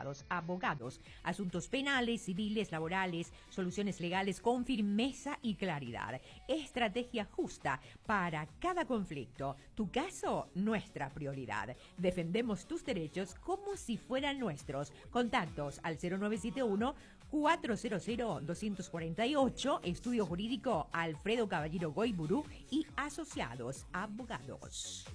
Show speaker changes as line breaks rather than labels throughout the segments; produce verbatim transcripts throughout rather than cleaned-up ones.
asociados, abogados, asuntos penales, civiles, laborales, soluciones legales con firmeza y claridad. Estrategia justa para cada conflicto. Tu caso, nuestra prioridad. Defendemos tus derechos como si fueran nuestros. Contactos al cero nueve siete uno, cuatro cero cero, dos cuatro ocho, Estudio Jurídico Alfredo Caballero Goiburu y Asociados Abogados.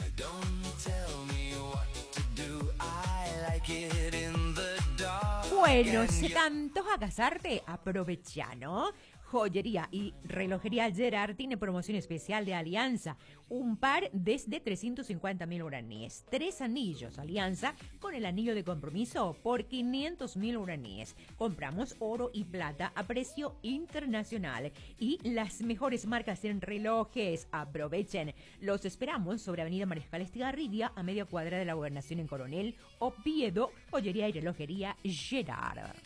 Bueno, si te antoja casarte, aprovecha, ¿no? Joyería y relojería Gerard tiene promoción especial de alianza. Un par desde trescientos cincuenta mil uraníes. Tres anillos alianza con el anillo de compromiso por quinientos mil uraníes. Compramos oro y plata a precio internacional. Y las mejores marcas en relojes. Aprovechen. Los esperamos sobre Avenida Mariscal Estigarribia a media cuadra de la Gobernación en Coronel Oviedo. Joyería y relojería Gerard.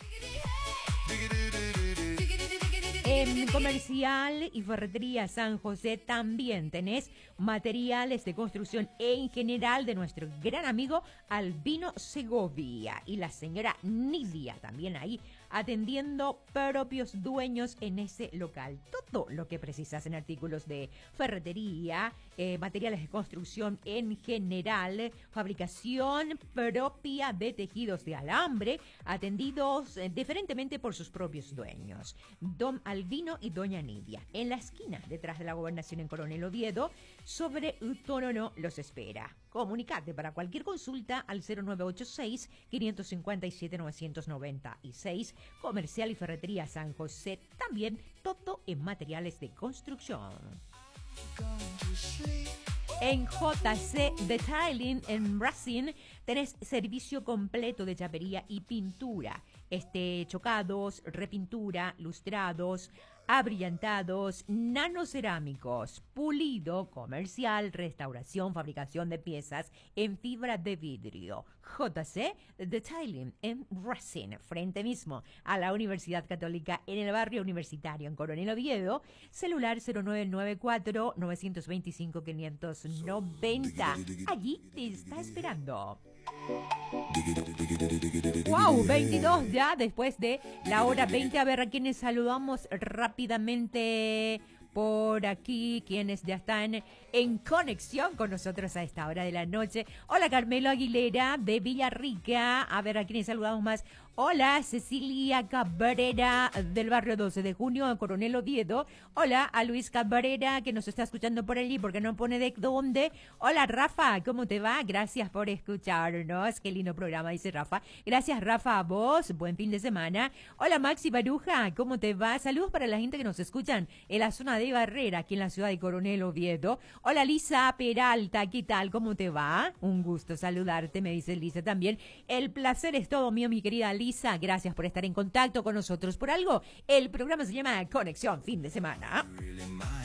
En Comercial y Ferretería San José también tenés materiales de construcción en general de nuestro gran amigo Albino Segovia y la señora Nidia también ahí atendiendo propios dueños en ese local. Todo lo que precisas en artículos de ferretería, eh, materiales de construcción en general, fabricación propia de tejidos de alambre, atendidos eh, diferentemente por sus propios dueños. Don Albino y Doña Nidia, en la esquina detrás de la Gobernación en Coronel Oviedo, sobre Utónono los espera. Comunicate para cualquier consulta al cero nueve ocho seis, cinco cinco siete, nueve nueve seis. Comercial y Ferretería San José, también todo en materiales de construcción. En J C Detailing en Racing tenés servicio completo de chapería y pintura. Este, chocados, repintura, lustrados, abrillantados, nanocerámicos, pulido, comercial, restauración, fabricación de piezas en fibra de vidrio. J C Detailing en Racing, frente mismo a la Universidad Católica en el barrio universitario en Coronel Oviedo. Celular cero nueve nueve cuatro, nueve dos cinco, cinco nueve cero. Allí te está esperando. Wow, veintidós ya después de la hora veinte. A ver a quienes saludamos rápidamente por aquí, quienes ya están en conexión con nosotros a esta hora de la noche. Hola, Carmelo Aguilera de Villarrica. A ver a quienes saludamos más. Hola, Cecilia Cabrera del barrio doce de junio, en Coronel Oviedo. Hola, a Luis Cabrera, que nos está escuchando por allí porque no pone de dónde. Hola, Rafa, ¿cómo te va? Gracias por escucharnos. Qué lindo programa, dice Rafa. Gracias, Rafa, a vos. Buen fin de semana. Hola, Maxi Baruja, ¿cómo te va? Saludos para la gente que nos escuchan en la zona de Barrera, aquí en la ciudad de Coronel Oviedo. Hola, Lisa Peralta, ¿qué tal? ¿Cómo te va? Un gusto saludarte, me dice Lisa también. El placer es todo mío, mi querida Lisa. Gracias por estar en contacto con nosotros. Por algo, el programa se llama Conexión Fin de Semana.